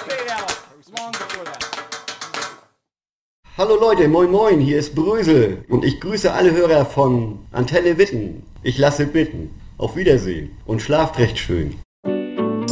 Hallo Leute, moin moin, hier ist Brösel und ich grüße alle Hörer von Antenne Witten. Ich lasse bitten. Auf Wiedersehen und schlaft recht schön.